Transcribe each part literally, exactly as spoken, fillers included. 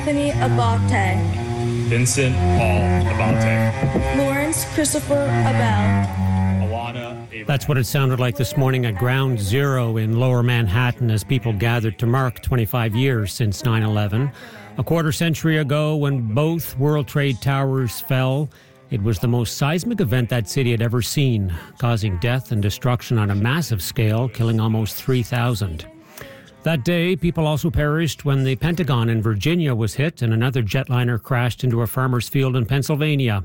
Anthony Abate. Vincent Paul Abate. Lawrence Christopher Abel. Alana Abraham. That's what it sounded like this morning at Ground Zero in Lower Manhattan as people gathered to mark twenty-five years since nine eleven. A quarter century ago, when both World Trade Towers fell, it was the most seismic event that city had ever seen, causing death and destruction on a massive scale, killing almost three thousand. That day, people also perished when the Pentagon in Virginia was hit and another jetliner crashed into a farmer's field in Pennsylvania.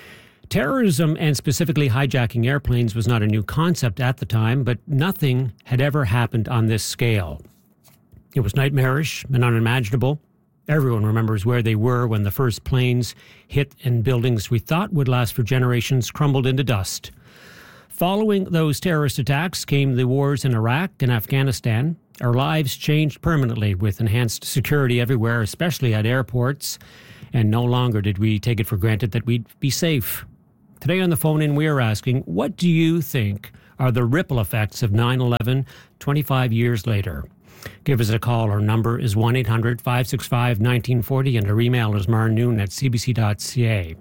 Terrorism, and specifically hijacking airplanes, was not a new concept at the time, but nothing had ever happened on this scale. It was nightmarish and unimaginable. Everyone remembers where they were when the first planes hit and buildings we thought would last for generations crumbled into dust. Following those terrorist attacks came the wars in Iraq and Afghanistan. Our lives changed permanently with enhanced security everywhere, especially at airports, and no longer did we take it for granted that we'd be safe. Today on the phone-in, we are asking, what do you think are the ripple effects of nine eleven twenty-five years later? Give us a call. Our number is one eight hundred five six five one nine four zero and our email is marnoon at c b c dot c a.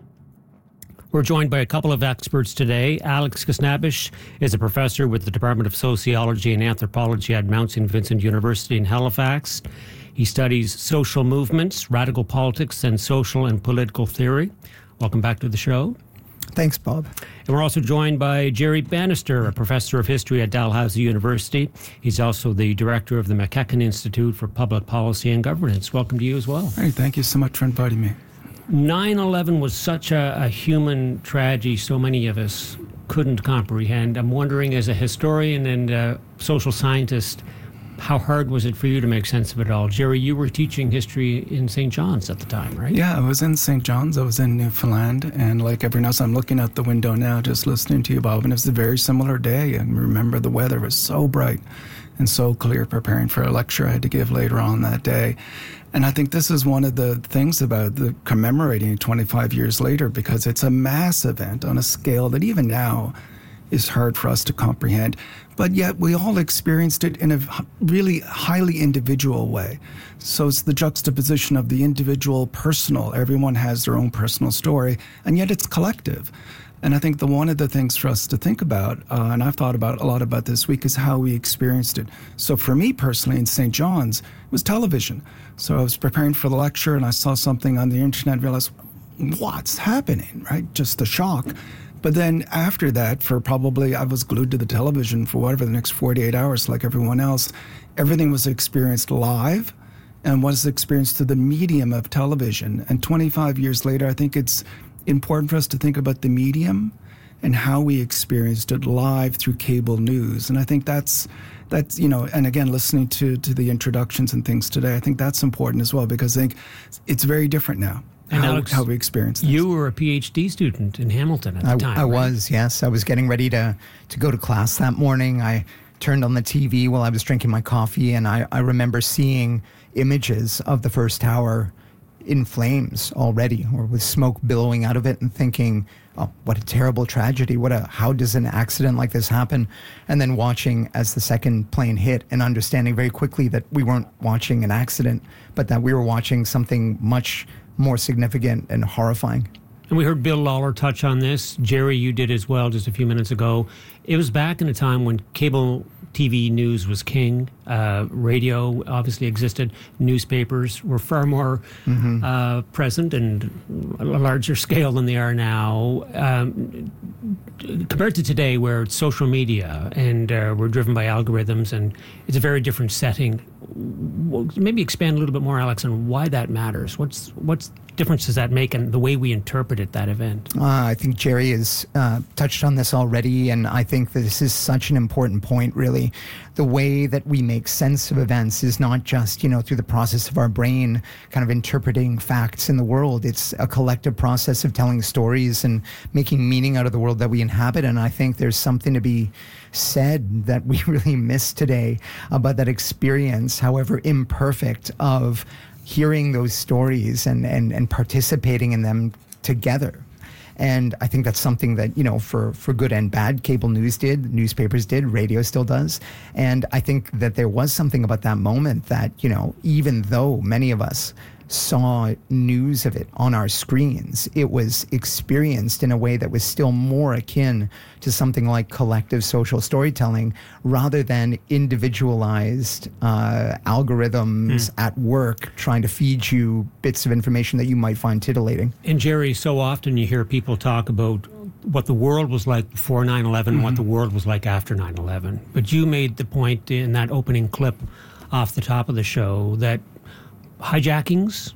We're joined by a couple of experts today. Alex Kasnabish is a professor with the Department of Sociology and Anthropology at Mount Saint Vincent University in Halifax. He studies social movements, radical politics, and social and political theory. Welcome back to the show. Thanks, Bob. And we're also joined by Jerry Bannister, a professor of history at Dalhousie University. He's also the director of the McEachern Institute for Public Policy and Governance. Welcome to you as well. Hey, thank you so much for inviting me. nine eleven was such a, a human tragedy so many of us couldn't comprehend. I'm wondering, as a historian and a social scientist, how hard was it for you to make sense of it all? Jerry, you were teaching history in Saint John's at the time, right? Yeah, I was in Saint John's. I was in Newfoundland. And like everyone else, I'm looking out the window now, just listening to you, Bob. And it was a very similar day. And remember, the weather was so bright and so clear, preparing for a lecture I had to give later on that day. And I think this is one of the things about the commemorating twenty-five years later, because it's a mass event on a scale that even now is hard for us to comprehend. But yet we all experienced it in a really highly individual way. So it's the juxtaposition of the individual personal. Everyone has their own personal story, and yet it's collective. And I think the one of the things for us to think about, uh, and I've thought about a lot about this week, is how we experienced it. So for me personally in Saint John's, it was television. So I was preparing for the lecture and I saw something on the internet and realized, what's happening, right? Just the shock. But then after that, for probably, I was glued to the television for whatever, the next forty-eight hours like everyone else. Everything was experienced live and was experienced through the medium of television. And twenty-five years later, I think it's important for us to think about the medium and how we experienced it live through cable news. And I think that's, that's you know, and again, listening to, to the introductions and things today, I think that's important as well, because I think it's very different now. And how, Alex, how we experience this. You were a PhD student in Hamilton at the I, time, I right? was, yes. I was getting ready to, to go to class that morning. I turned on the T V while I was drinking my coffee, and I, I remember seeing images of the first tower in flames already, or with smoke billowing out of it, and thinking, oh, what a terrible tragedy. What a, how does an accident like this happen? And then watching as the second plane hit and understanding very quickly that we weren't watching an accident, but that we were watching something much more significant and horrifying. And we heard Bill Lawler touch on this. Jerry, you did as well just a few minutes ago. It was back in a time when cable T V news was king. Uh, radio obviously existed. Newspapers were far more mm-hmm. uh, present and a larger scale than they are now. Um, compared to today, where it's social media and uh, we're driven by algorithms, and it's a very different setting. Maybe expand a little bit more, Alex, on why that matters. What's what's difference does that make in the way we interpreted that event? Uh, I think Jerry has uh, touched on this already, and I think that this is such an important point, really. The way that we make sense of events is not just, you know, through the process of our brain kind of interpreting facts in the world. It's a collective process of telling stories and making meaning out of the world that we inhabit, and I think there's something to be said that we really miss today about that experience, however imperfect, of hearing those stories and, and, and participating in them together. And I think that's something that, you know, for, for good and bad, cable news did, newspapers did, radio still does. And I think that there was something about that moment that, you know, even though many of us saw news of it on our screens. It was experienced in a way that was still more akin to something like collective social storytelling rather than individualized uh, algorithms mm. at work trying to feed you bits of information that you might find titillating. And Jerry, so often you hear people talk about what the world was like before nine eleven, mm-hmm. what the world was like after nine eleven. But you made the point in that opening clip off the top of the show that hijackings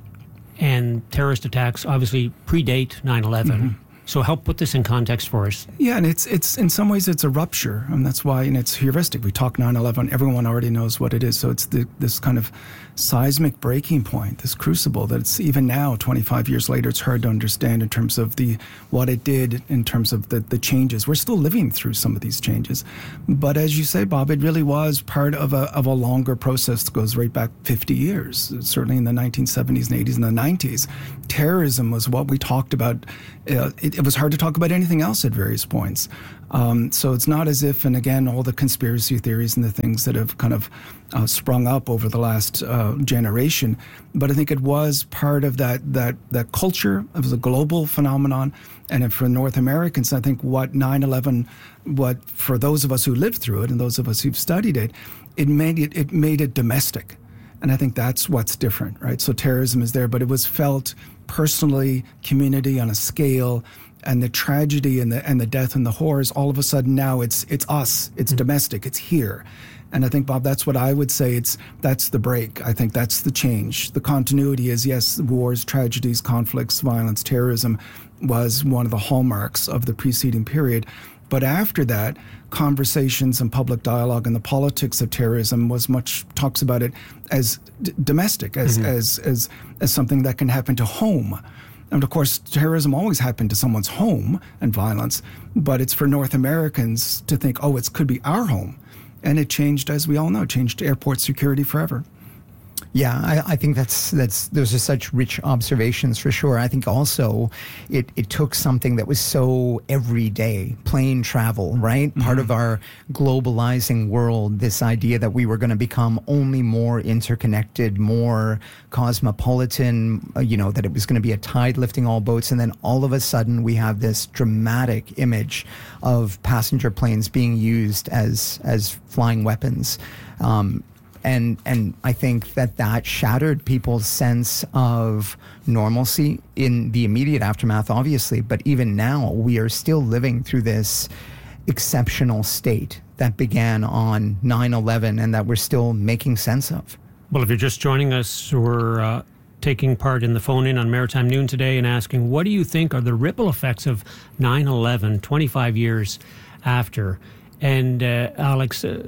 and terrorist attacks obviously predate nine eleven. Mm-hmm. So help put this in context for us. Yeah, and it's it's in some ways it's a rupture, and that's why, and it's heuristic. We talk nine eleven, everyone already knows what it is. So it's the, this kind of seismic breaking point, this crucible that it's even now, twenty-five years later, it's hard to understand in terms of the what it did, in terms of the, the changes. We're still living through some of these changes. But as you say, Bob, it really was part of a of a longer process that goes right back fifty years, certainly in the nineteen seventies and eighties and the nineties. Terrorism was what we talked about. Uh, it, it was hard to talk about anything else at various points. Um, so it's not as if, and again, all the conspiracy theories and the things that have kind of uh, sprung up over the last uh, generation, but I think it was part of that that that culture. It was a global phenomenon, and for North Americans, I think what nine eleven, what for those of us who lived through it and those of us who've studied it, it made it it made it domestic. And I think that's what's different, right? So terrorism is there, but it was felt personally, community on a scale, and the tragedy and the and the death and the horrors. All of a sudden now it's it's us, it's mm-hmm. domestic, it's here. And I think, Bob, that's what I would say. It's that's the break. I think that's the change. The continuity is, yes, wars, tragedies, conflicts, violence, terrorism was one of the hallmarks of the preceding period. But after that, conversations and public dialogue and the politics of terrorism was much talks about it as d- domestic, as, mm-hmm. as as as something that can happen to home. And of course, terrorism always happened to someone's home and violence, but it's for North Americans to think, oh, it could be our home. And it changed, as we all know, changed airport security forever. Yeah, I, I think that's that's those are such rich observations for sure. I think also it, it took something that was so everyday, plane travel, right? Mm-hmm. Part of our globalizing world, this idea that we were going to become only more interconnected, more cosmopolitan, uh, you know, that it was going to be a tide lifting all boats. And then all of a sudden we have this dramatic image of passenger planes being used as, as flying weapons. Um, And and I think that that shattered people's sense of normalcy in the immediate aftermath, obviously. But even now, we are still living through this exceptional state that began on nine eleven and that we're still making sense of. Well, if you're just joining us, we're uh, taking part in the phone-in on Maritime Noon today and asking, what do you think are the ripple effects of nine eleven, twenty-five years after? And uh, Alex, uh,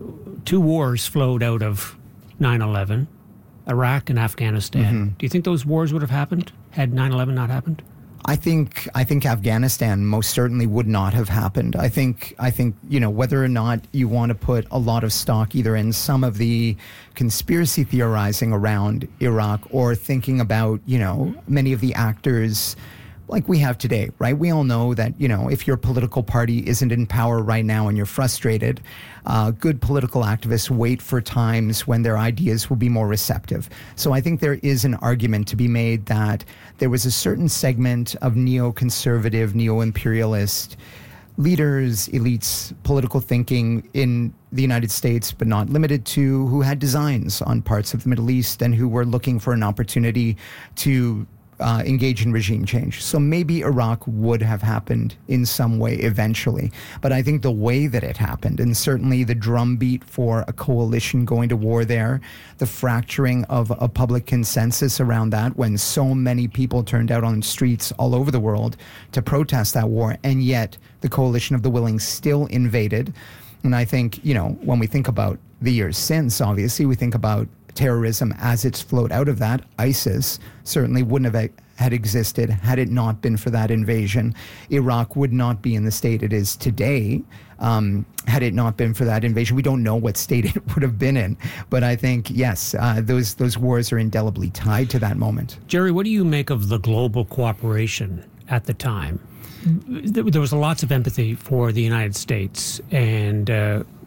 two wars flowed out of nine eleven, Iraq and Afghanistan. Mm-hmm. Do you think those wars would have happened had nine eleven not happened? I think I think Afghanistan most certainly would not have happened. I think I think you know, whether or not you want to put a lot of stock either in some of the conspiracy theorizing around Iraq or thinking about, you know, many of the actors like we have today, right? We all know that, you know, if your political party isn't in power right now and you're frustrated, uh, good political activists wait for times when their ideas will be more receptive. So I think there is an argument to be made that there was a certain segment of neoconservative, neo-imperialist leaders, elites, political thinking in the United States, but not limited to, who had designs on parts of the Middle East and who were looking for an opportunity to Uh, engage in regime change. So maybe Iraq would have happened in some way eventually. But I think the way that it happened, and certainly the drumbeat for a coalition going to war there, the fracturing of a public consensus around that when so many people turned out on streets all over the world to protest that war, and yet the coalition of the willing still invaded. And I think, you know, when we think about the years since, obviously, we think about terrorism as it's flowed out of that. ISIS certainly wouldn't have had existed had it not been for that invasion. Iraq would not be in the state it is today um, had it not been for that invasion. We don't know what state it would have been in, but I think, yes, uh, those those wars are indelibly tied to that moment. Jerry, what do you make of the global cooperation at the time? There was lots of empathy for the United States, and uh,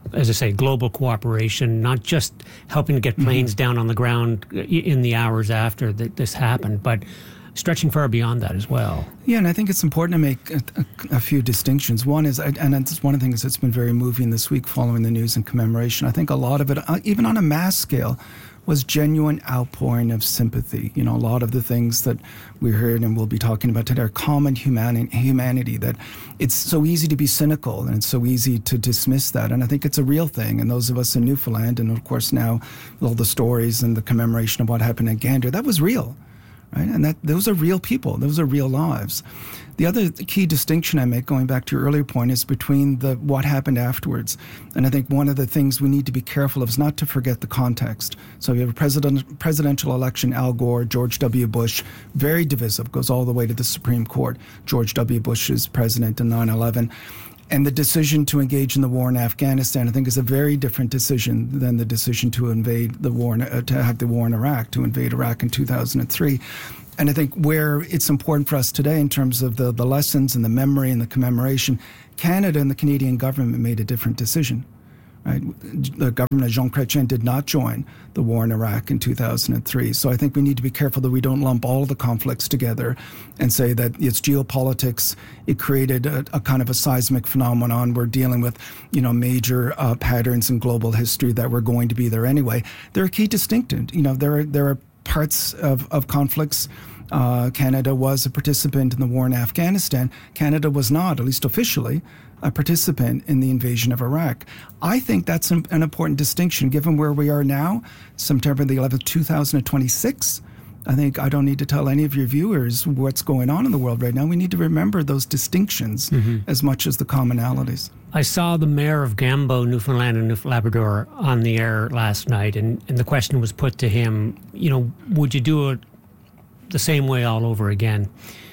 as I say, global cooperation, not just helping to get planes mm-hmm. down on the ground in the hours after that this happened, but stretching far beyond that as well. Yeah, and I think it's important to make a, a, a few distinctions. One is, and it's one of the things that's been very moving this week following the news and commemoration, I think a lot of it, uh, even on a mass scale, was genuine outpouring of sympathy. You know, a lot of the things that we heard and we'll be talking about today are common humani- humanity, that it's so easy to be cynical and it's so easy to dismiss that. And I think it's a real thing. And those of us in Newfoundland, and of course now all the stories and the commemoration of what happened in Gander, that was real. Right? And that those are real people. Those are real lives. The other key distinction I make, going back to your earlier point, is between the what happened afterwards. And I think one of the things we need to be careful of is not to forget the context. So you have a president, presidential election, Al Gore, George W. Bush, very divisive, goes all the way to the Supreme Court. George W. Bush is president in nine eleven. And the decision to engage in the war in Afghanistan, I think, is a very different decision than the decision to invade the war, in, uh, to have the war in Iraq, to invade Iraq in two thousand three. And I think where it's important for us today in terms of the, the lessons and the memory and the commemoration, Canada and the Canadian government made a different decision. Right? The government of Jean Chrétien did not join the war in Iraq in two thousand three. So I think we need to be careful that we don't lump all of the conflicts together and say that it's geopolitics. It created a, a kind of a seismic phenomenon. We're dealing with, you know, major uh, patterns in global history that were going to be there anyway. There are key distinctions. You know, there are there are parts of, of conflicts. Uh, Canada was a participant in the war in Afghanistan. Canada was not, at least officially, a participant in the invasion of Iraq. I think that's an, an important distinction given where we are now, September the eleventh, two thousand twenty-six. I think I don't need to tell any of your viewers what's going on in the world right now. We need to remember those distinctions mm-hmm. as much as the commonalities. I saw the mayor of Gambo, Newfoundland and Newfoundland Labrador, on the air last night, and, and the question was put to him, you know, would you do it the same way all over again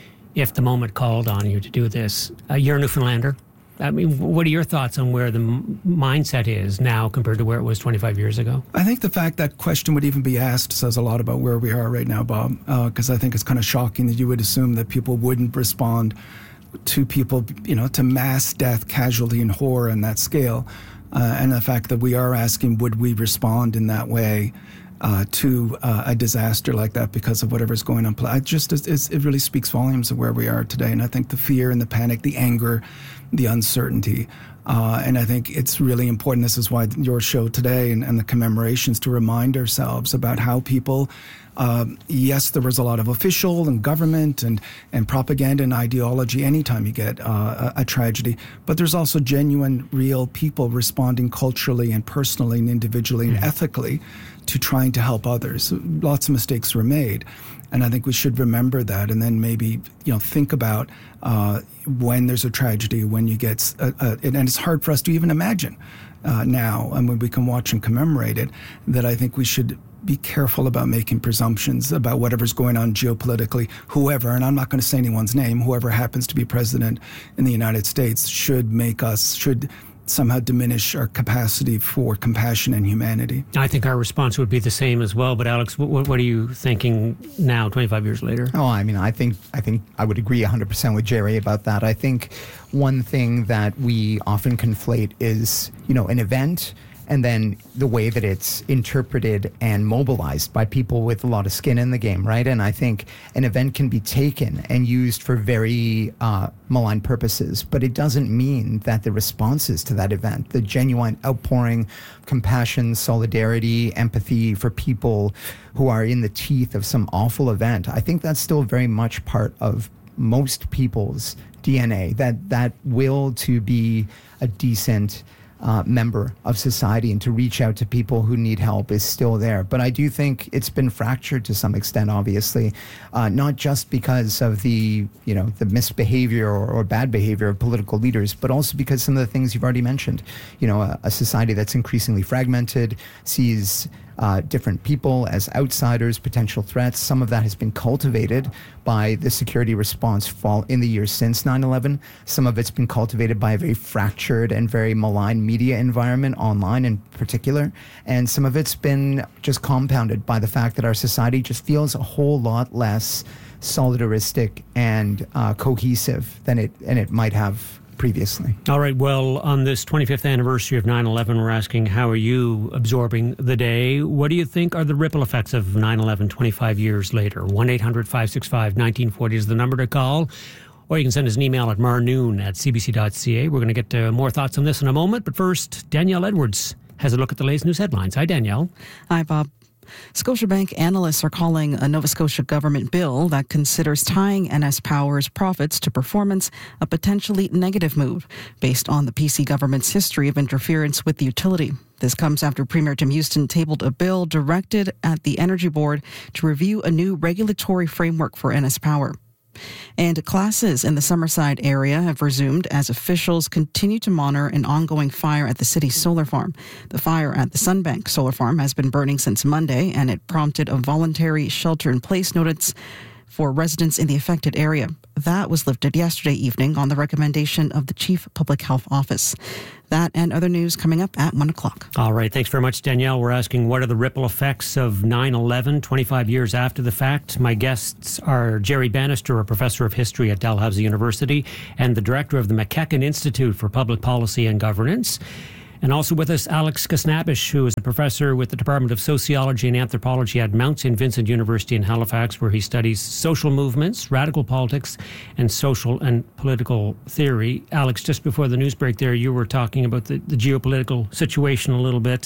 if the moment called on you to do this? Uh, you're a Newfoundlander. I mean, what are your thoughts on where the m- mindset is now compared to where it was twenty-five years ago? I think the fact that question would even be asked says a lot about where we are right now, Bob, because uh, I think it's kind of shocking that you would assume that people wouldn't respond to people, you know, to mass death, casualty, and horror on that scale. Uh, and the fact that we are asking, would we respond in that way uh, to uh, a disaster like that because of whatever's going on? I just, it's, it really speaks volumes of where we are today. And I think the fear and the panic, the anger, the uncertainty. Uh, and I think it's really important. This is why your show today and, and the commemorations, to remind ourselves about how people, uh, yes, there was a lot of official and government and, and propaganda and ideology anytime you get uh, a, a tragedy, but there's also genuine, real people responding culturally and personally and individually mm-hmm. and ethically to trying to help others. Lots of mistakes were made. And I think we should remember that, and then maybe, you know, think about uh, when there's a tragedy, when you get, a, a, and it's hard for us to even imagine uh, now, and when we can watch and commemorate it, that I think we should be careful about making presumptions about whatever's going on geopolitically. Whoever, and I'm not going to say anyone's name, whoever happens to be president in the United States should make us, should somehow diminish our capacity for compassion and humanity. I think our response would be the same as well. But Alex, what, what are you thinking now, twenty-five years later? Oh, I mean, I think I think I would agree one hundred percent with Jerry about that. I think one thing that we often conflate is, you know, an event and then the way that it's interpreted and mobilized by people with a lot of skin in the game, right? And I think an event can be taken and used for very uh, malign purposes, but it doesn't mean that the responses to that event, the genuine outpouring, compassion, solidarity, empathy for people who are in the teeth of some awful event, I think that's still very much part of most people's D N A, that that will to be a decent Uh, member of society and to reach out to people who need help is still there. But I do think it's been fractured to some extent, obviously, uh, not just because of the, you know, the misbehavior or, or bad behavior of political leaders, but also because some of the things you've already mentioned. You know, a, a society that's increasingly fragmented, sees Uh, different people as outsiders, potential threats. Some of that has been cultivated by the security response fall in the years since nine eleven. Some of it's been cultivated by a very fractured and very malign media environment, online in particular. And some of it's been just compounded by the fact that our society just feels a whole lot less solidaristic and uh, cohesive than it, and it might have previously. All right. Well, on this twenty-fifth anniversary of nine eleven, we're asking, how are you absorbing the day? What do you think are the ripple effects of nine eleven twenty-five years later? one eight hundred five six five one nine four zero is the number to call. Or you can send us an email at marnoon at c b c dot c a. We're going to get to more thoughts on this in a moment. But first, Danielle Edwards has a look at the latest news headlines. Hi, Danielle. Hi, Bob. Scotiabank analysts are calling a Nova Scotia government bill that considers tying N S Power's profits to performance a potentially negative move based on the P C government's history of interference with the utility. This comes after Premier Tim Houston tabled a bill directed at the Energy Board to review a new regulatory framework for N S Power. And classes in the Summerside area have resumed as officials continue to monitor an ongoing fire at the city's solar farm. The fire at the Sunbank solar farm has been burning since Monday, and it prompted a voluntary shelter-in-place notice for residents in the affected area. That was lifted yesterday evening on the recommendation of the Chief Public Health Office. That and other news coming up at one o'clock. All right. Thanks very much, Danielle. We're asking, what are the ripple effects of nine eleven, twenty-five years after the fact? My guests are Jerry Bannister, a professor of history at Dalhousie University and the director of the McEachern Institute for Public Policy and Governance. And also with us, Alex Kasnabish, who is a professor with the Department of Sociology and Anthropology at Mount Saint Vincent University in Halifax, where he studies social movements, radical politics, and social and political theory. Alex, just before the news break there, you were talking about the, the geopolitical situation a little bit.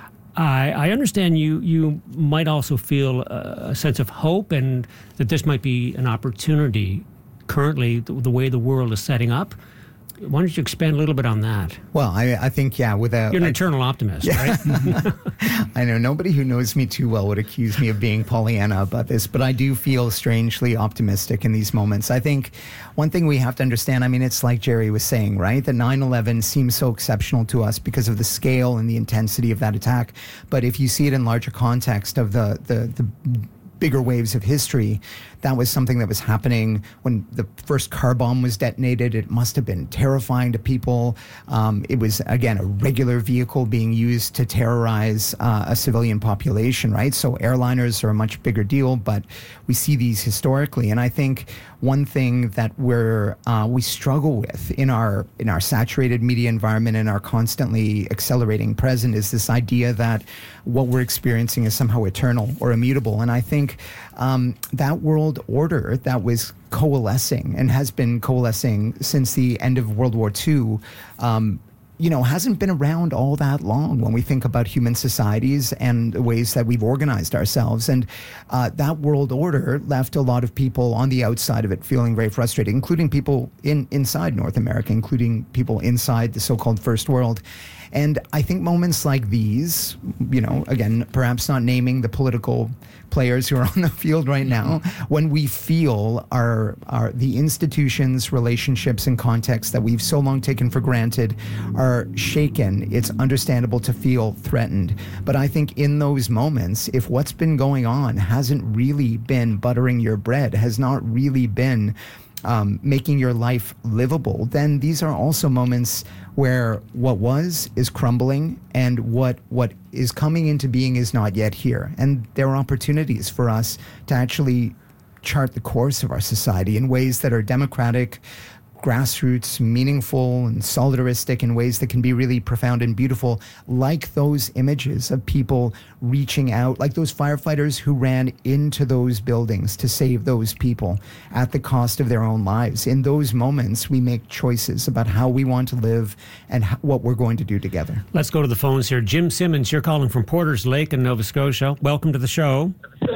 I, I understand you, you might also feel a, a sense of hope and that this might be an opportunity currently, the, the way the world is setting up. Why don't you expand a little bit on that? Well, I, I think, yeah, without... You're an I, eternal optimist, yeah. right? I know nobody who knows me too well would accuse me of being Pollyanna about this, but I do feel strangely optimistic in these moments. I think one thing we have to understand, I mean, it's like Jerry was saying, right? That nine eleven seems so exceptional to us because of the scale and the intensity of that attack. But if you see it in larger context of the the, the bigger waves of history, that was something that was happening when the first car bomb was detonated. It must have been terrifying to people. Um, it was, again, a regular vehicle being used to terrorize uh, a civilian population, right? So airliners are a much bigger deal, but we see these historically. And I think one thing that we're uh, we struggle with in our in our saturated media environment and our constantly accelerating present is this idea that what we're experiencing is somehow eternal or immutable. And I think um, that world order that was coalescing and has been coalescing since the end of World War Two, um, you know, hasn't been around all that long when we think about human societies and the ways that we've organized ourselves. And uh, that world order left a lot of people on the outside of it feeling very frustrated, including people in inside North America, including people inside the so-called First World. And I think moments like these, you know, again, perhaps not naming the political players who are on the field right now, when we feel our, our the institutions, relationships, and contexts that we've so long taken for granted are shaken, it's understandable to feel threatened. But I think in those moments, if what's been going on hasn't really been buttering your bread, has not really been Um, making your life livable, then these are also moments where what was is crumbling and what what is coming into being is not yet here. And there are opportunities for us to actually chart the course of our society in ways that are democratic, grassroots, meaningful, and solidaristic in ways that can be really profound and beautiful, like those images of people reaching out, like those firefighters who ran into those buildings to save those people at the cost of their own lives. In those moments, we make choices about how we want to live and how, what we're going to do together. Let's go to the phones here. Jim Simmons, you're calling from Porters Lake in Nova Scotia. Welcome to the show.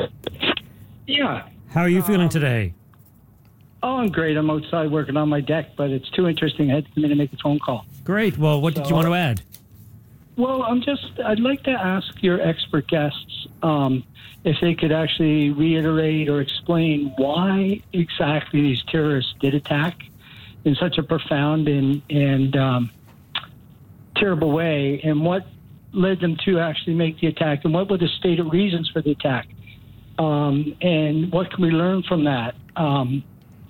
Yeah. How are you feeling um, today? Oh, I'm great. I'm outside working on my deck, but it's too interesting. I had to come in and make a phone call. Great. Well, what so, did you want to add? Well, I'm just, I'd like to ask your expert guests um, if they could actually reiterate or explain why exactly these terrorists did attack in such a profound and, and um, terrible way, and what led them to actually make the attack, and what were the stated reasons for the attack, um, and what can we learn from that? Um,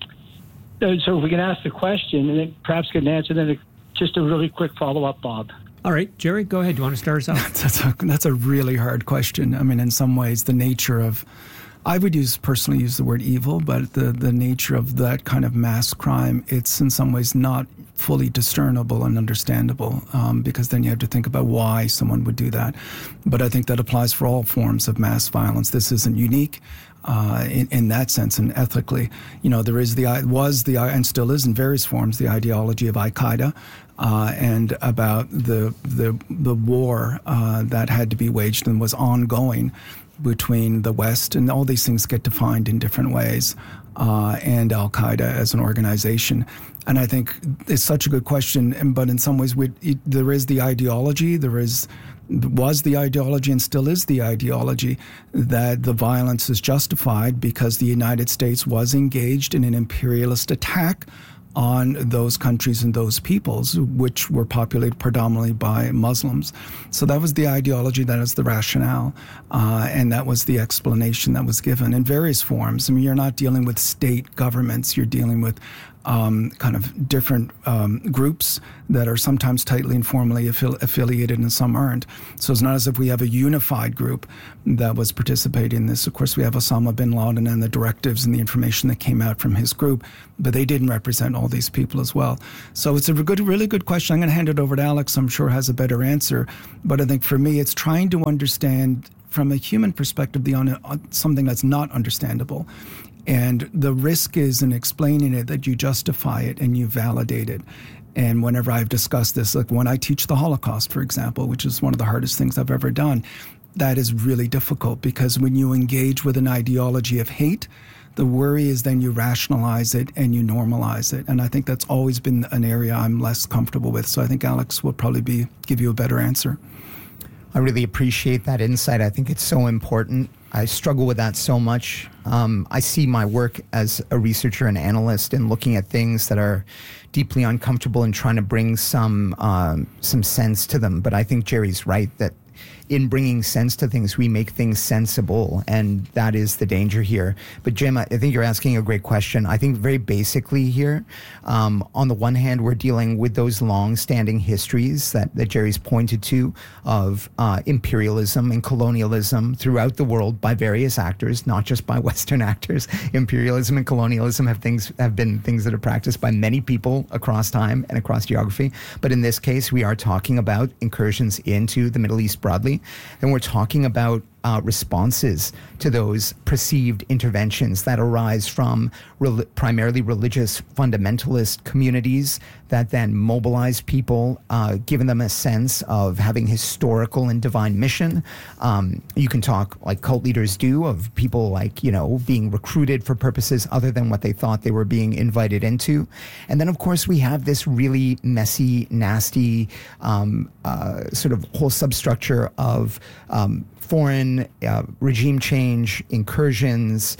So if we can ask the question and then perhaps get an answer, then just a really quick follow-up, Bob. All right, Jerry, go ahead. Do you want to start us off? That's a, that's a really hard question. I mean, in some ways, the nature of, I would use personally use the word evil, but the, the nature of that kind of mass crime, it's in some ways not fully discernible and understandable, um, because then you have to think about why someone would do that. But I think that applies for all forms of mass violence. This isn't unique uh, in, in that sense, and ethically. You know, there is the, was the, and still is in various forms, the ideology of Al-Qaeda, uh, and about the, the, the war uh, that had to be waged and was ongoing between the West, and all these things get defined in different ways, uh, and Al-Qaeda as an organization. And I think it's such a good question, but in some ways we, it, there is the ideology, there is was the ideology and still is the ideology that the violence is justified because the United States was engaged in an imperialist attack on those countries and those peoples, which were populated predominantly by Muslims. So that was the ideology, that is the rationale, uh, and that was the explanation that was given in various forms. I mean, you're not dealing with state governments, you're dealing with um, kind of different um, groups that are sometimes tightly and formally affi- affiliated and some aren't. So it's not as if we have a unified group that was participating in this. Of course, we have Osama bin Laden and the directives and the information that came out from his group, but they didn't represent all these people as well. So it's a good, really good question. I'm going to hand it over to Alex, I'm sure has a better answer. But I think for me, it's trying to understand from a human perspective the uh, something that's not understandable. And the risk is in explaining it that you justify it and you validate it. And whenever I've discussed this, like when I teach the Holocaust, for example, which is one of the hardest things I've ever done, that is really difficult because when you engage with an ideology of hate, the worry is then you rationalize it and you normalize it. And I think that's always been an area I'm less comfortable with. So I think Alex will probably be give you a better answer. I really appreciate that insight. I think it's so important. I struggle with that so much. Um, I see my work as a researcher and analyst in looking at things that are deeply uncomfortable and trying to bring some um, some sense to them. But I think Jerry's right that in bringing sense to things, we make things sensible, and that is the danger here. But Jim, I think you're asking a great question. I think very basically here, um, on the one hand, we're dealing with those long-standing histories that, that Jerry's pointed to of uh, imperialism and colonialism throughout the world by various actors, not just by Western actors. Imperialism and colonialism have things have been things that are practiced by many people across time and across geography. But in this case, we are talking about incursions into the Middle East broadly. And we're talking about uh, responses to those perceived interventions that arise from re- primarily religious fundamentalist communities that then mobilize people, uh, giving them a sense of having historical and divine mission. Um, you can talk like cult leaders do of people like, you know, being recruited for purposes other than what they thought they were being invited into. And then, of course, we have this really messy, nasty um, uh, sort of whole substructure of um, foreign uh, regime change, incursions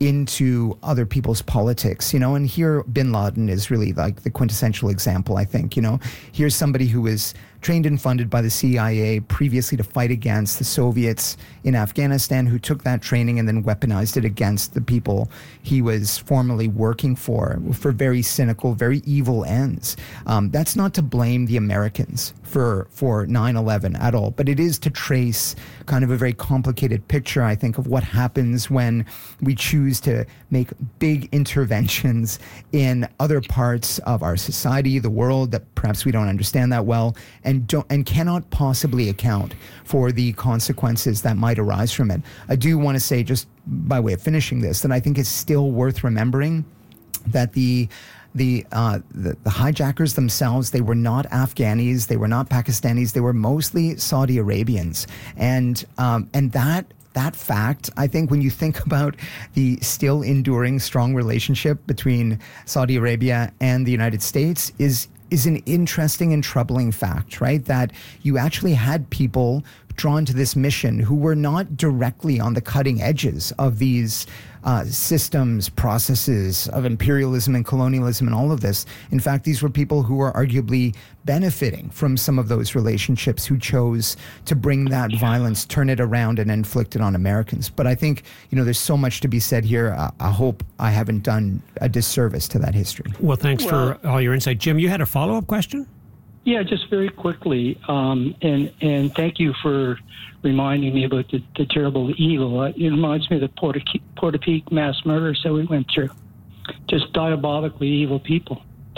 into other people's politics, you know, and here bin Laden is really like the quintessential example, I think, you know. Here's somebody who is trained and funded by the C I A previously to fight against the Soviets in Afghanistan, who took that training and then weaponized it against the people he was formerly working for, for very cynical, very evil ends. Um, that's not to blame the Americans for, for nine eleven at all, but it is to trace kind of a very complicated picture, I think, of what happens when we choose to make big interventions in other parts of our society, the world, that perhaps we don't understand that well, and don't and cannot possibly account for the consequences that might arise from it. I do want to say, just by way of finishing this, that I think it's still worth remembering that the The, uh, the the hijackers themselves, they were not Afghanis, they were not Pakistanis, they were mostly Saudi Arabians, and um, and that that fact, I think, when you think about the still enduring strong relationship between Saudi Arabia and the United States, is is an interesting and troubling fact, right? That you actually had people drawn to this mission who were not directly on the cutting edges of these uh, systems, processes of imperialism and colonialism and all of this. In fact, these were people who were arguably benefiting from some of those relationships, who chose to bring that violence, turn it around, and inflict it on Americans. But I think, you know, there's so much to be said here. I, I hope I haven't done a disservice to that history. Well, thanks Well, for all your insight. Jim, you had a follow-up question? Yeah, just very quickly, um, and and thank you for reminding me about the, the terrible evil. It reminds me of the Porta, Porta Peak mass murders that we went through. Just diabolically evil people.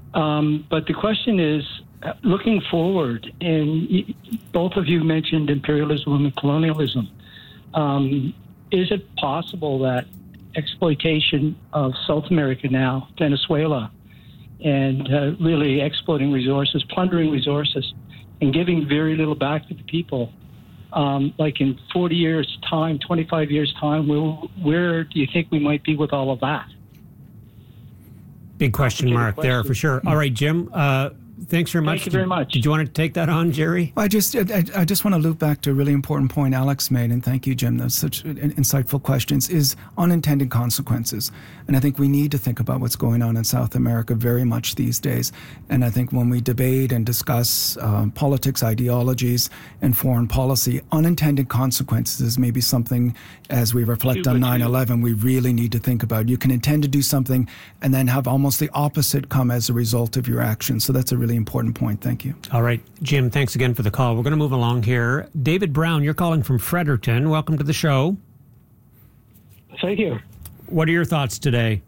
Um, but the question is, uh, looking forward, and y- both of you mentioned imperialism and colonialism. Um, is it possible that exploitation of South America now, Venezuela, and uh, really exploiting resources, plundering resources, and giving very little back to the people, um, like in forty years' time, twenty-five years' time, where, where do you think we might be with all of that? Big question mark question. there for sure. All right, Jim, uh, thanks very much. Thank you very much. Did you want to take that on, Jerry? I just, I, I just want to loop back to a really important point Alex made, and thank you, Jim. That's such insightful questions. Is unintended consequences, and I think we need to think about what's going on in South America very much these days. And I think when we debate and discuss uh, politics, ideologies, and foreign policy, unintended consequences is maybe something, as we reflect on nine eleven, we really need to think about. You can intend to do something and then have almost the opposite come as a result of your actions. So that's a really important point. Thank you. All right, Jim, thanks again for the call. We're going to move along here. David Brown, you're calling from Fredericton. Welcome to the show. Thank you. What are your thoughts today?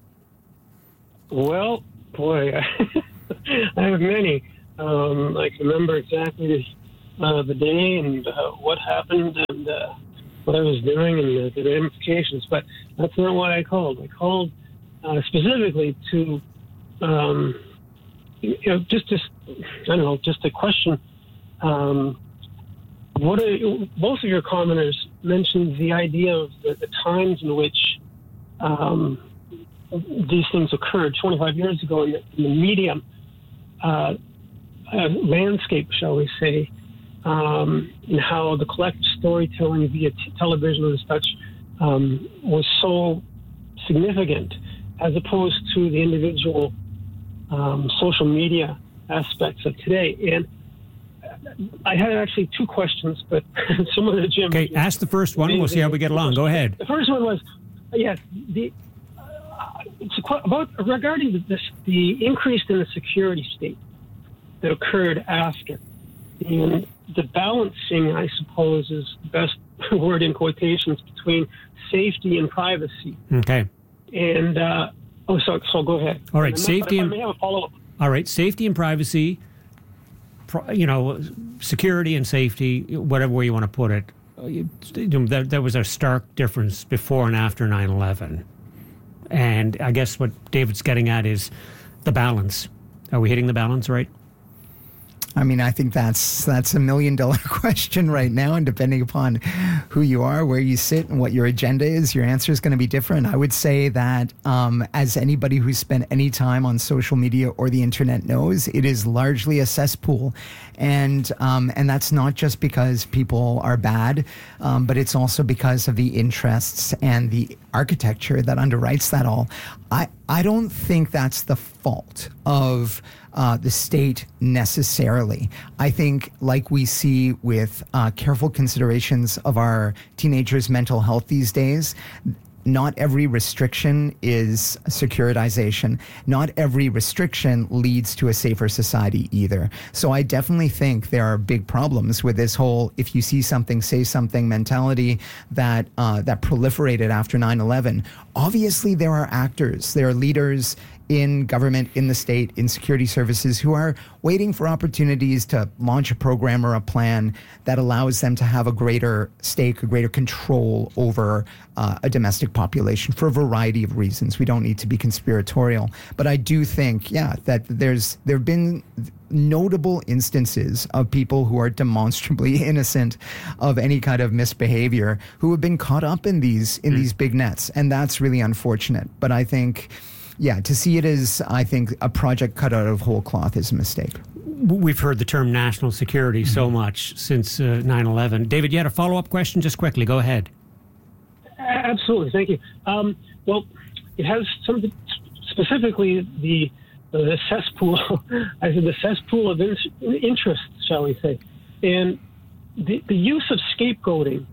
Well, boy, I have many. Um, I can remember exactly uh, the day and uh, what happened and uh, what I was doing and the, the ramifications, but that's not why I called. I called uh, specifically to, um, you know, just, just, I don't know, just a question. Um, what are, both of your commenters mentioned the idea of the, the times in which um, these things occurred twenty-five years ago in the, in the medium uh, uh, landscape, shall we say, um, and how the collective storytelling via t- television and such um, was so significant, as opposed to the individual um, social media aspects of today. And I had actually two questions, but similar to Jim. Okay, ask the first one. We'll see how we get along. Go ahead. The first one was, yes, the uh, it's about regarding this, the increase in the security state that occurred after, and the balancing, I suppose, is the best word in quotations, between safety and privacy. Okay. And uh, oh, so so go ahead. All right, and safety I and may have a follow-up. All right, safety and privacy. You know, security and safety, whatever way you want to put it. There, there was a stark difference before and after nine eleven. And I guess what David's getting at is the balance. Are we hitting the balance right? I mean, I think that's that's a million dollar question right now. And depending upon who you are, where you sit, and what your agenda is, your answer is going to be different. I would say that um, as anybody who's spent any time on social media or the internet knows, it is largely a cesspool. And um, and that's not just because people are bad, um, but it's also because of the interests and the architecture that underwrites that all. I, I don't think that's the fault of uh, the state necessarily. I think, like we see with uh, careful considerations of our teenagers' mental health these days, not every restriction is securitization. Not every restriction leads to a safer society either. So I definitely think there are big problems with this whole if you see something, say something mentality that uh, that proliferated after nine eleven. Obviously, there are actors, there are leaders in government, in the state, in security services who are waiting for opportunities to launch a program or a plan that allows them to have a greater stake, a greater control over uh, a domestic population for a variety of reasons. We don't need to be conspiratorial. But I do think, yeah, that there's there have been notable instances of people who are demonstrably innocent of any kind of misbehavior who have been caught up in these in mm. these big nets. And that's really unfortunate. But I think, yeah, to see it as, I think, a project cut out of whole cloth is a mistake. We've heard the term national security mm-hmm. so much since uh, nine eleven. David, you had a follow-up question? Just quickly, go ahead. Absolutely, thank you. Um, well, it has something, specifically the, the cesspool, I said the cesspool of in, interest, shall we say. And the, the use of scapegoating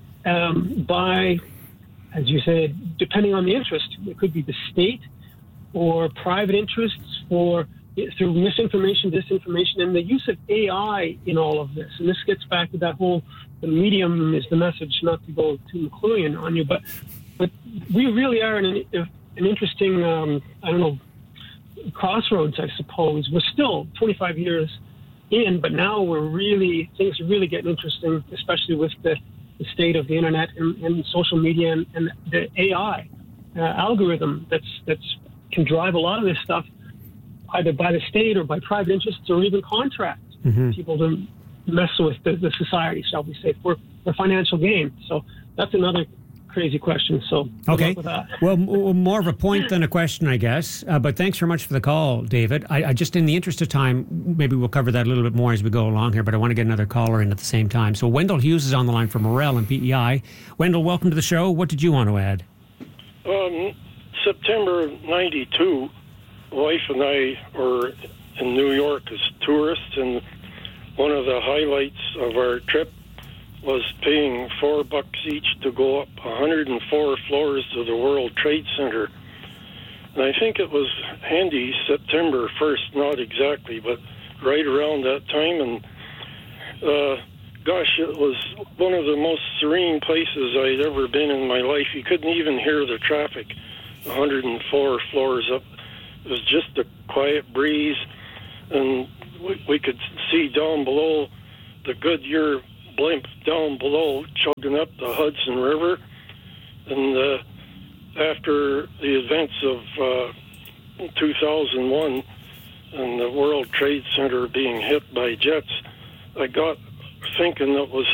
um, by, as you said, depending on the interest, it could be the state or private interests for through misinformation, disinformation, and the use of A I in all of this. And this gets back to that whole, the medium is the message, not to go too McLuhan on you, but but we really are in an, an interesting, um, I don't know, crossroads, I suppose. We're still twenty-five years in, but now we're really, things are really getting interesting, especially with the, the state of the internet and, and social media and, and the A I uh, algorithm that's that's can drive a lot of this stuff either by the state or by private interests or even contract mm-hmm. people to mess with the, the society, shall we say, for, for financial gain. So that's another crazy question. So good okay, luck with that. well, m- more of a point than a question, I guess. Uh, but thanks very much for the call, David. I, I just, in the interest of time, maybe we'll cover that a little bit more as we go along here. But I want to get another caller in at the same time. So Wendell Hughes is on the line from Morel and P E I. Wendell, welcome to the show. What did you want to add? Um, September ninety-two, wife and I were in New York as tourists, and one of the highlights of our trip was paying four bucks each to go up one hundred four floors to the World Trade Center. And I think it was handy September first, not exactly, but right around that time. And uh, gosh, it was one of the most serene places I'd ever been in my life. You couldn't even hear the traffic one hundred four floors up. It was just a quiet breeze, and we, we could see down below the Goodyear blimp down below chugging up the Hudson River. And uh, after the events of uh, two thousand one and the World Trade Center being hit by jets, I got thinking it was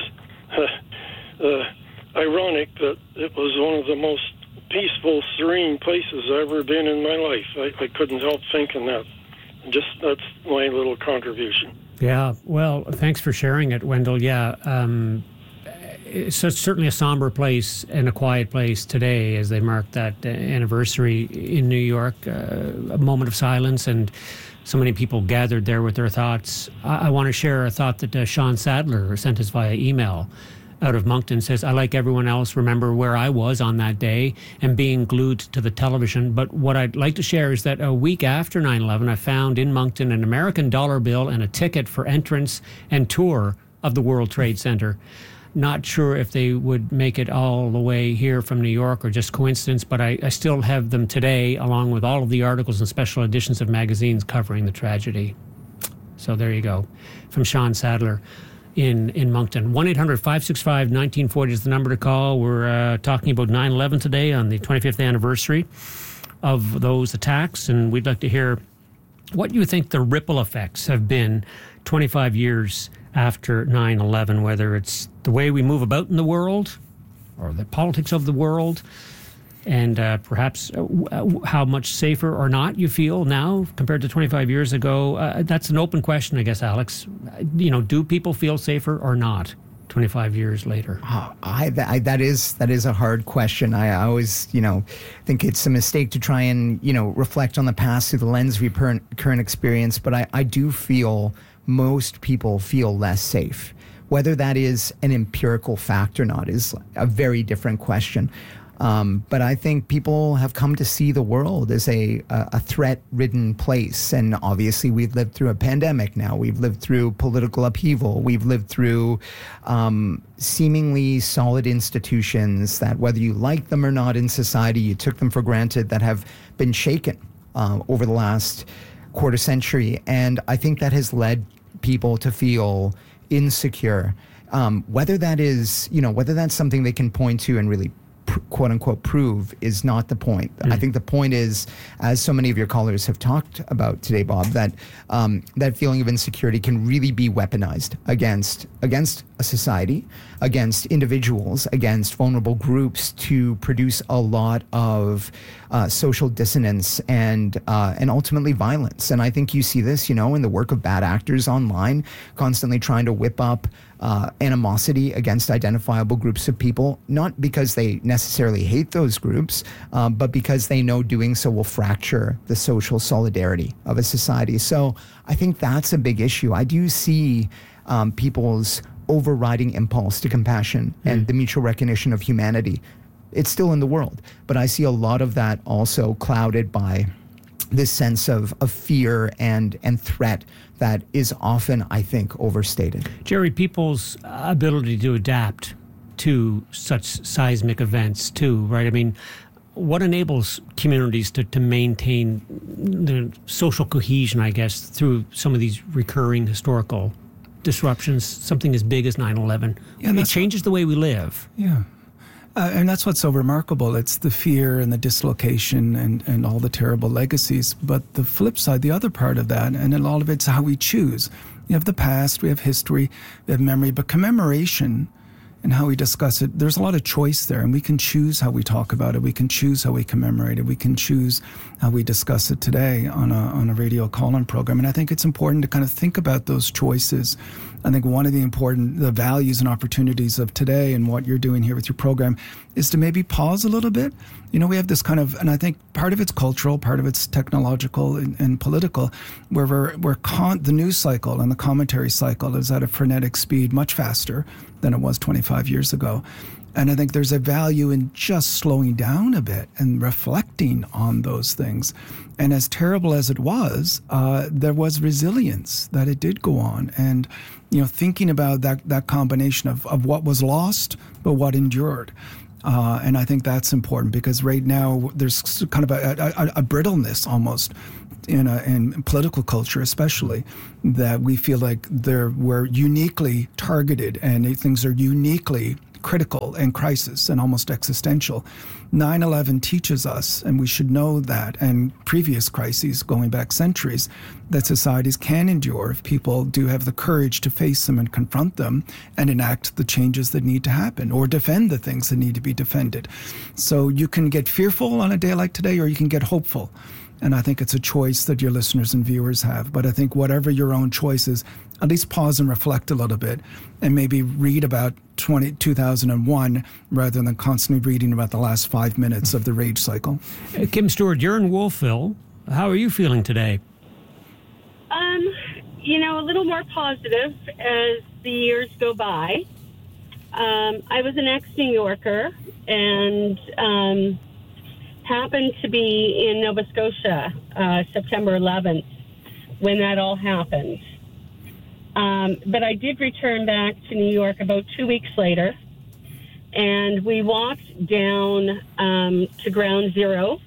uh, ironic that it was one of the most peaceful, serene places I've ever been in my life. I, I couldn't help thinking that. Just that's my little contribution. Yeah, well, thanks for sharing it, Wendell. Yeah, um, it's certainly a somber place and a quiet place today as they mark that uh, anniversary in New York, uh, a moment of silence, and so many people gathered there with their thoughts. I, I want to share a thought that uh, Sean Sadler sent us via email out of Moncton. Says, I, like everyone else, remember where I was on that day and being glued to the television. But what I'd like to share is that a week after nine eleven, I found in Moncton an American dollar bill and a ticket for entrance and tour of the World Trade Center. Not sure if they would make it all the way here from New York or just coincidence, but I, I still have them today, along with all of the articles and special editions of magazines covering the tragedy. So there you go. From Sean Sadler in, in Moncton. one eight hundred five six five one nine four zero is the number to call. We're uh, talking about nine eleven today on the twenty-fifth anniversary of those attacks, and we'd like to hear what you think the ripple effects have been twenty-five years after nine eleven, whether it's the way we move about in the world or the politics of the world, and uh, perhaps uh, how much safer or not you feel now compared to twenty-five years ago. Uh, that's an open question, I guess, Alex. You know, do people feel safer or not twenty-five years later? Oh, I, I, that is that is a hard question. I, I always, you know, think it's a mistake to try and, you know, reflect on the past through the lens of your current, current experience. But I, I do feel most people feel less safe. Whether that is an empirical fact or not is a very different question. Um, but I think people have come to see the world as a, a threat-ridden place. And obviously we've lived through a pandemic now. We've lived through political upheaval. We've lived through um, seemingly solid institutions that, whether you like them or not in society, you took them for granted, that have been shaken uh, over the last quarter century. And I think that has led people to feel insecure. Um, whether that is, you know, whether that's something they can point to and really pr- quote unquote prove is not the point. Mm. I think the point is, as so many of your callers have talked about today, Bob, that um, that feeling of insecurity can really be weaponized against against a society, against individuals, against vulnerable groups, to produce a lot of uh, social dissonance and uh, and ultimately violence. And I think you see this, you know, in the work of bad actors online, constantly trying to whip up uh, animosity against identifiable groups of people, not because they necessarily hate those groups, um, but because they know doing so will fracture the social solidarity of a society. So I think that's a big issue. I do see um, people's overriding impulse to compassion mm. and the mutual recognition of humanity. It's still in the world, but I see a lot of that also clouded by this sense of, of fear and, and threat that is often, I think, overstated. Jerry, people's ability to adapt to such seismic events too, right? I mean, what enables communities to, to maintain the social cohesion, I guess, through some of these recurring historical disruptions, something as big as nine eleven? Yeah, it changes the way we live. Yeah. Uh, and that's what's so remarkable. It's the fear and the dislocation and, and all the terrible legacies. But the flip side, the other part of that, and a lot of it's how we choose. We have the past, we have history, we have memory, but commemoration and how we discuss it, there's a lot of choice there, and we can choose how we talk about it. We can choose how we commemorate it. We can choose how we discuss it today on a on a radio call-in program. And I think it's important to kind of think about those choices. I think one of the important the values and opportunities of today and what you're doing here with your program is to maybe pause a little bit. You know, we have this kind of, and I think part of it's cultural, part of it's technological and, and political, where we're, we're con- the news cycle and the commentary cycle is at a frenetic speed, much faster than it was twenty-five years ago. And I think there's a value in just slowing down a bit and reflecting on those things. And as terrible as it was, uh, there was resilience that it did go on. And, you know, thinking about that, that combination of, of what was lost, but what endured. Uh, and I think that's important because right now there's kind of a, a, a brittleness almost in, a, in political culture especially, that we feel like they're, we're uniquely targeted and things are uniquely critical and crisis and almost existential. nine eleven teaches us, and we should know that, and previous crises going back centuries, that societies can endure if people do have the courage to face them and confront them and enact the changes that need to happen or defend the things that need to be defended. So you can get fearful on a day like today, or you can get hopeful. And I think it's a choice that your listeners and viewers have. But I think whatever your own choice is, at least pause and reflect a little bit and maybe read about twenty, two thousand one rather than constantly reading about the last five minutes of the rage cycle. Uh, Kim Stewart, you're in Wolfville. How are you feeling today? Um, you know, a little more positive as the years go by. Um, I was an ex-New Yorker and um, happened to be in Nova Scotia uh, September eleventh when that all happened. Um, but I did return back to New York about two weeks later, and we walked down um, to Ground Zero.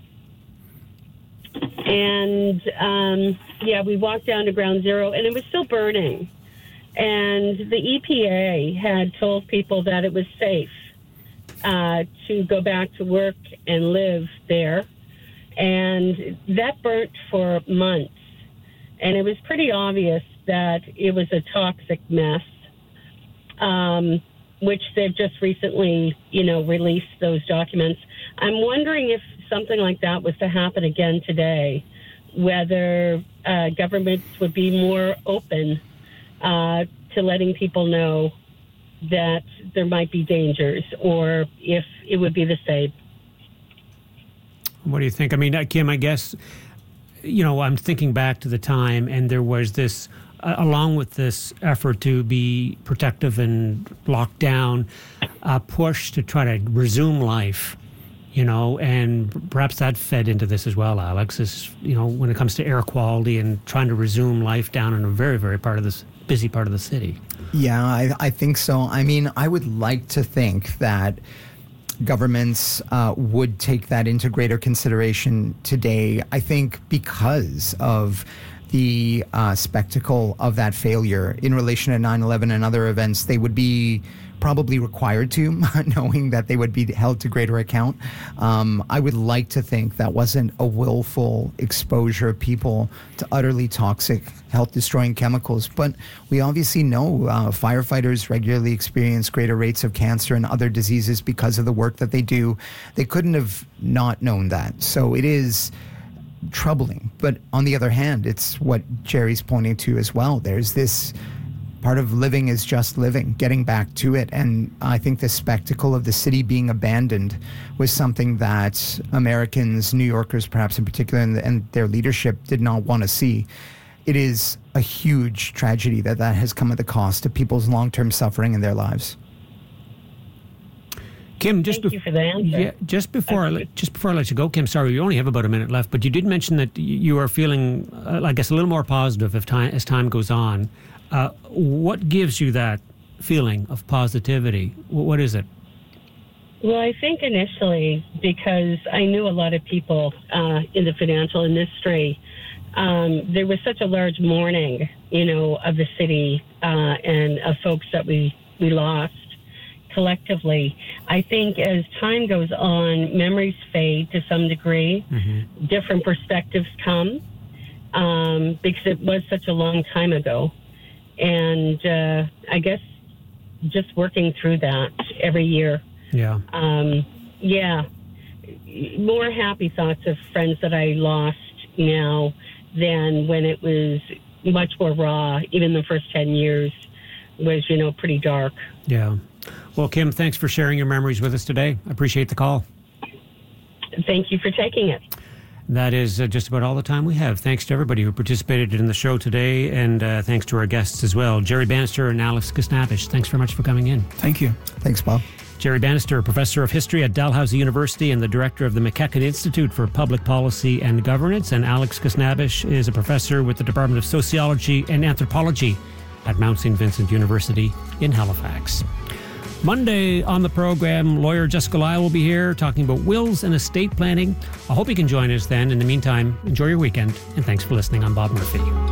And, um, yeah, we walked down to Ground Zero, and it was still burning. And the E P A had told people that it was safe uh, to go back to work and live there. And that burnt for months. And it was pretty obvious that it was a toxic mess, um, which they've just recently, you know, released those documents. I'm wondering if something like that was to happen again today, whether uh, governments would be more open uh, to letting people know that there might be dangers, or if it would be the same. What do you think? I mean, Kim, I guess, you know, I'm thinking back to the time, and there was this, uh, along with this effort to be protective and lock down, a push to try to resume life, you know, and perhaps that fed into this as well, Alex, is, you know, when it comes to air quality and trying to resume life down in a very, very part of this busy part of the city. Yeah, I, I think so. I mean, I would like to think that governments uh, would take that into greater consideration today. I think because of the uh, spectacle of that failure in relation to nine eleven and other events, they would be probably required to, knowing that they would be held to greater account. Um, I would like to think that wasn't a willful exposure of people to utterly toxic, health-destroying chemicals. But we obviously know uh, firefighters regularly experience greater rates of cancer and other diseases because of the work that they do. They couldn't have not known that. So it is troubling. But on the other hand, it's what Jerry's pointing to as well. There's this part of living is just living, getting back to it. And I think the spectacle of the city being abandoned was something that Americans, New Yorkers perhaps in particular, and, and their leadership did not want to see. It is a huge tragedy that that has come at the cost of people's long-term suffering in their lives. Kim, just Thank you for the answer. Yeah, just before I let, just before I let you go, Kim, sorry, you only have about a minute left, but you did mention that you are feeling, uh, I guess, a little more positive if time, as time goes on. Uh, what gives you that feeling of positivity? What is it? Well, I think initially, because I knew a lot of people uh, in the financial industry, um, there was such a large mourning, you know, of the city uh, and of folks that we, we lost collectively. I think as time goes on, memories fade to some degree. Mm-hmm. Different perspectives come um, because it was such a long time ago. And uh, I guess just working through that every year. Yeah. Um, yeah. More happy thoughts of friends that I lost now than when it was much more raw. Even the first ten years was, you know, pretty dark. Yeah. Well, Kim, thanks for sharing your memories with us today. I appreciate the call. Thank you for taking it. That is uh, just about all the time we have. Thanks to everybody who participated in the show today, and uh, thanks to our guests as well, Jerry Bannister and Alex Kasnavish. Thanks very much for coming in. Thank you. Thanks, Bob. Jerry Bannister, professor of history at Dalhousie University and the director of the McEachern Institute for Public Policy and Governance, and Alex Kasnavish is a professor with the Department of Sociology and Anthropology at Mount Saint Vincent University in Halifax. Monday on the program, lawyer Jessica Lyle will be here talking about wills and estate planning. I hope you can join us then. In the meantime, enjoy your weekend, and thanks for listening. I'm Bob Murphy.